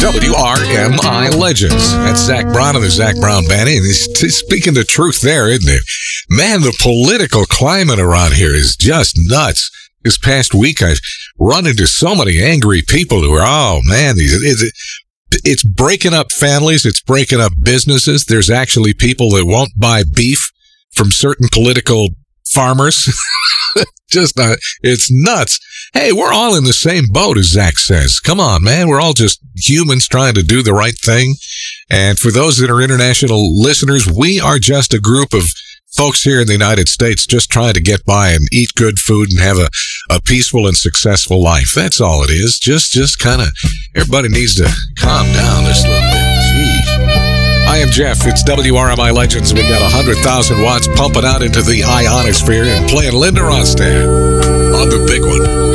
WRMI Legends. That's Zach Brown of the Zach Brown Band. And he's speaking the truth there, isn't it? Man, the political climate around here is just nuts. This past week, I've run into so many angry people who are, oh man, it's breaking up families. It's breaking up businesses. There's actually people that won't buy beef from certain political farmers. It's nuts. Hey, we're all in the same boat, as Zach says. Come on, man. We're all just humans trying to do the right thing. And for those that are international listeners, we are just a group of folks here in the United States just trying to get by and eat good food and have a peaceful and successful life. That's all it is. Just kind of, everybody needs to calm down just a little bit. Jeez. I am Jeff. It's WRMI Legends. We got 100,000 watts pumping out into the ionosphere and playing Linda Ronstadt on the big one.